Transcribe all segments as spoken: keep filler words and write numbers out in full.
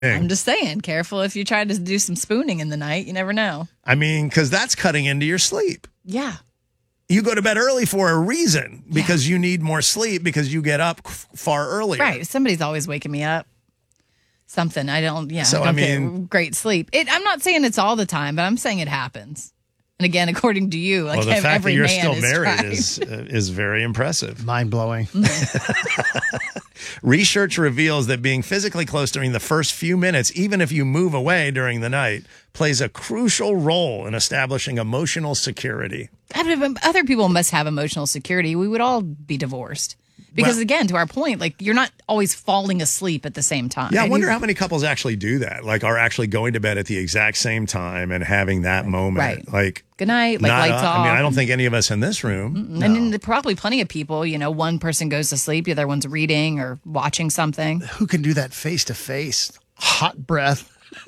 I'm just saying, careful if you try to do some spooning in the night. You never know. I mean, because that's cutting into your sleep. Yeah. You go to bed early for a reason, because yeah. you need more sleep because you get up far earlier. Right. Somebody's always waking me up. Something. I don't, yeah, so, I don't I mean, get great sleep. It, I'm not saying it's all the time, but I'm saying it happens. And again, according to you, like well, the fact every that you're man still is married trying. is uh, is very impressive. Mind-blowing. Research reveals that being physically close during the first few minutes, even if you move away during the night, plays a crucial role in establishing emotional security. Other people must have emotional security. We would all be divorced. Because, well, again, to our point, like, you're not always falling asleep at the same time. Yeah, I wonder how many couples actually do that, like, are actually going to bed at the exact same time and having that moment. Right. Like, good night, like lights uh, off. I mean, I don't think any of us in this room. Mm-mm. And then probably plenty of people, you know, one person goes to sleep, the other one's reading or watching something. Who can do that face-to-face? Hot breath.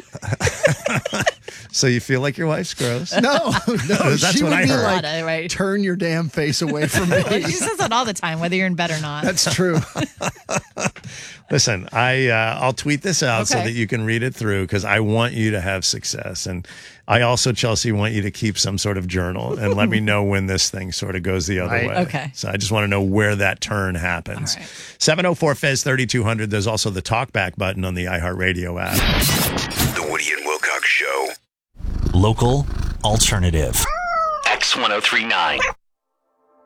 So you feel like your wife's gross? No, no. That's she what would I be heard. like, Right, right. turn your damn face away from me. She says that all the time, whether you're in bed or not. That's true. Listen, I uh, I'll tweet this out Okay. so that you can read it through, because I want you to have success, and I also, Chelsea, want you to keep some sort of journal and let me know when this thing sort of goes the other Right. way. Okay. So I just want to know where that turn happens. seven oh four F E Z thirty-two hundred. There's also the talkback button on the iHeartRadio app. The Woody and Wilcox Show. Local alternative. X ten thirty-nine.